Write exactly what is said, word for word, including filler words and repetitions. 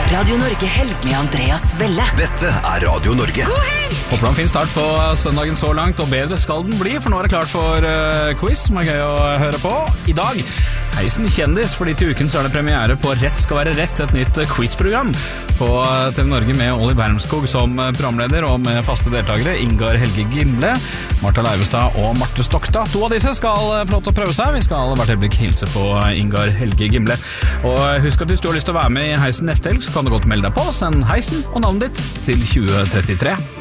Radio Norge Helg med Andreas Velle. Dette er Radio Norge. God helg! Håper det var en fin start på søndagen så langt, og bedre skal den bli, for nå er det klart for uh, quiz, som er gøy å høre på. I dag, Heisen kjendis, fordi til uken så er det premiere på Rett skal være rett, et nytt quizprogram på T V Norge med Olli Bermskog som programleder, og med faste deltakere Ingar Helge Gimle, Martha Leivestad og Marte Stokstad. To av disse skal få lov til å prøve seg. Vi skal hvert øyeblikk hilse på Ingar Helge Gimle. Og husk at hvis du har lyst til å være med i Heisen neste helg, så kan du godt melde deg på. Send Heisen og navnet ditt til tjue trettitre.